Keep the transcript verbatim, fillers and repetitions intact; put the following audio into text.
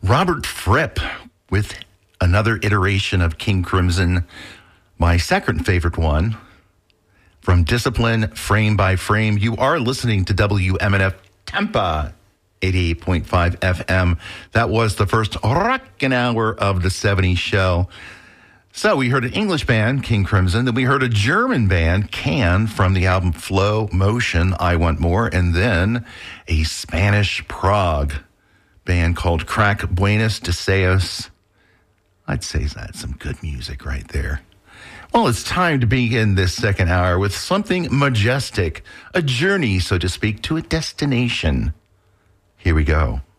Robert Fripp with another iteration of King Crimson, my second favorite one. From Discipline, Frame by Frame. You are listening to W M N F Tampa, eighty-eight point five F M. That was the first rockin' hour of the seventies show. So we heard an English band, King Crimson. Then we heard a German band, Can, from the album Flow Motion, I Want More. And then a Spanish Prague band called Crack Buenos Deseos. I'd say that's some good music right there. Well, it's time to begin this second hour with something majestic, a journey, so to speak, to a destination. Here we go.